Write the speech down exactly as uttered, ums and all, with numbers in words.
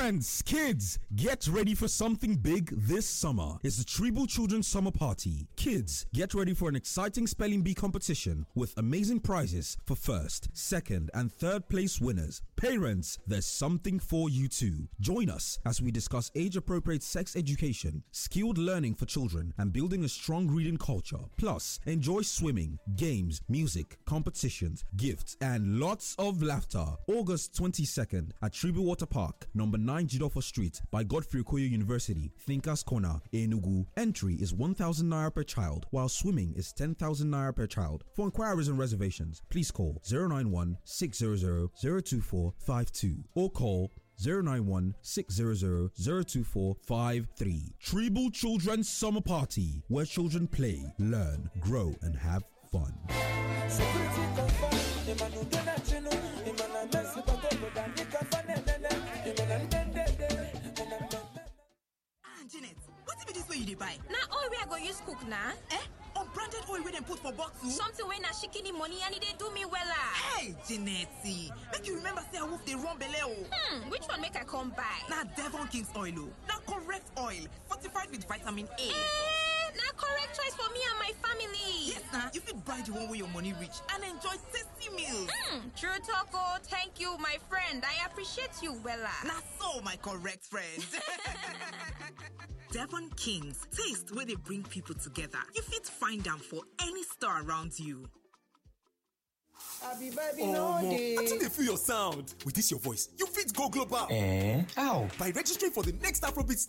Parents, kids, get ready for something big this summer. It's the Tribal Children's Summer Party. Kids, get ready for an exciting spelling bee competition with amazing prizes for first, second, and third place winners. Parents, there's something for you too. Join us as we discuss age-appropriate sex education, skilled learning for children, and building a strong reading culture. Plus, enjoy swimming, games, music, competitions, gifts, and lots of laughter. August twenty-second at Tribal Water Park, number nine Jidofa Street by Godfrey Okoye University, Thinkers Corner, Enugu. Entry is one thousand naira per child, while swimming is ten thousand naira per child. For inquiries and reservations, please call zero nine one, six hundred, zero two four five two or call zero nine one, six hundred, zero two four five three. Tribal Children's Summer Party, where children play, learn, grow, and have fun. Janet, what be this way you dey buy? Na oil wey I go use cook na. Eh? Unbranded oil wey dem put for bottle? Something wey na shikini money and e dey do me wella. Hey, Janet, make you remember say I wolf dey run belle o. Hmm, which one make I come buy? Na Devon King's oil o. Na correct oil, fortified with vitamin A. Eh, na correct choice for me and my family. Yes na, you fit buy the one wey your money reach and enjoy tasty meals. Hmm, true talk o. Thank you, my friend. I appreciate you wella. Na so, my correct friend. Devon Kings, taste where they bring people together. You fit find them for any store around you. Abi baby Oh, no I dey. think they feel your sound. With this your voice, you fit go global. Eh? How? By registering for the next Afrobeat